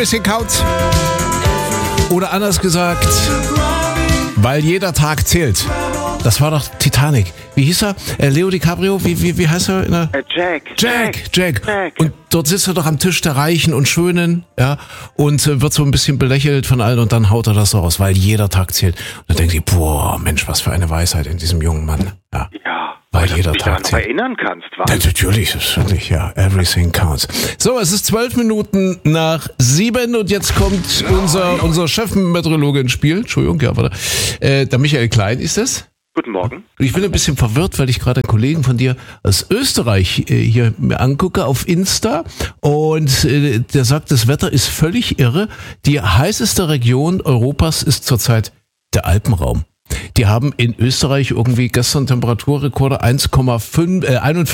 Everything counts. Oder anders gesagt, weil jeder Tag zählt. Das war doch Titanic. Wie hieß er? Leo DiCaprio? Wie heißt er? Jack. Und dort sitzt er doch am Tisch der Reichen und Schönen, ja, und wird so ein bisschen belächelt von allen und dann haut er das so raus, weil jeder Tag zählt. Und dann denkt ihr, boah, Mensch, was für eine Weisheit in diesem jungen Mann. Ja. Weil jeder Tag zählt. Erinnern kannst, was? Ja, natürlich, ja. Everything counts. So, es ist 12 Minuten nach 7 und jetzt kommt unser Chefmeteorologe ins Spiel. Entschuldigung, ja, warte. Der Michael Klein ist es. Guten Morgen. Ich bin ein bisschen verwirrt, weil ich gerade einen Kollegen von dir aus Österreich hier mir angucke auf Insta und der sagt, das Wetter ist völlig irre. Die heißeste Region Europas ist zurzeit der Alpenraum. Die haben in Österreich irgendwie gestern Temperaturrekorde 41